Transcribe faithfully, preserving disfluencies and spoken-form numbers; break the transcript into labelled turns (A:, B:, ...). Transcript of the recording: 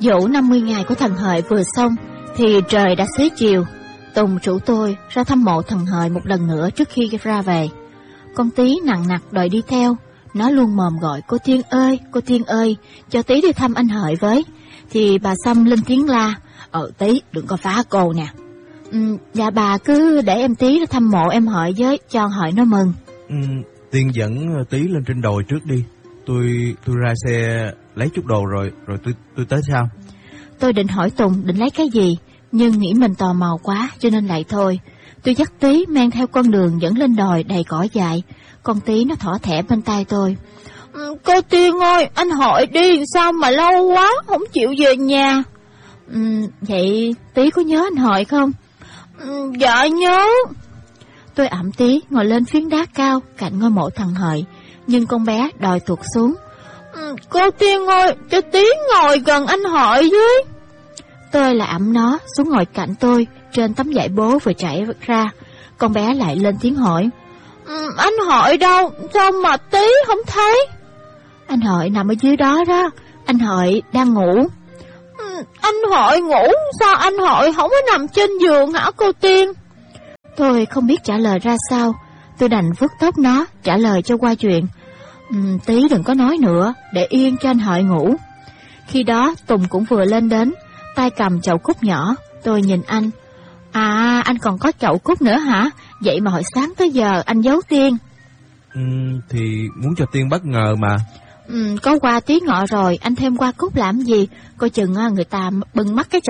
A: Dỗ năm mươi ngày của thần Hợi vừa xong thì trời đã xế chiều. Tùng rủ tôi ra thăm mộ thần Hợi một lần nữa trước khi ra về. Con Tí nặng nặc đòi đi theo. Nó luôn mồm gọi cô Tiên ơi, cô Tiên ơi, cho Tí đi thăm anh Hợi với. Thì bà Sâm lên tiếng la: Ờ Tí, đừng có phá cô nè. Ừ, dạ bà cứ để em Tí ra thăm mộ em Hợi với, cho Hợi nó mừng.
B: Ừ, Tiên dẫn Tí lên trên đồi trước đi. Tôi tôi ra xe lấy chút đồ rồi rồi tôi tôi tới sau.
A: Tôi định hỏi Tùng định lấy cái gì, nhưng nghĩ mình tò mò quá cho nên lại thôi. Tôi dắt Tí men theo con đường dẫn lên đồi đầy cỏ dại. Con Tí nó thỏ thẻ bên tai tôi: ừ, cô Tiên ơi, anh Hợi đi sao mà lâu quá không chịu về nhà. Ừ, vậy Tí có nhớ anh Hợi không? Ừ, dạ nhớ. Tôi ẵm Tí ngồi lên phiến đá cao cạnh ngôi mộ thần Hợi, nhưng con bé đòi tuột xuống. Ừ, cô Tiên ơi, cho Tí ngồi gần anh Hợi với. Tôi là ẵm nó xuống ngồi cạnh tôi trên tấm vải bố vừa trải ra. Con bé lại lên tiếng hỏi: ừ, anh Hợi đâu, sao mà Tí không thấy? Anh Hợi nằm ở dưới đó đó, anh Hợi đang ngủ. Ừ, anh Hợi ngủ, sao anh Hợi không có nằm trên giường hả cô Tiên? Tôi không biết trả lời ra sao. Tôi đành vuốt tóc nó trả lời cho qua chuyện. Ừ, Tí đừng có nói nữa, để yên cho anh Hợi ngủ. Khi đó Tùng cũng vừa lên đến, tay cầm chậu cúc nhỏ. Tôi nhìn anh: À, anh còn có chậu cúc nữa hả? Vậy mà hồi sáng tới giờ anh giấu Tiên.
B: Ừ, thì muốn cho Tiên bất ngờ mà.
A: Ừ, có qua Tí ngọ rồi, anh thêm qua cúc làm gì? Coi chừng người ta bưng mất cái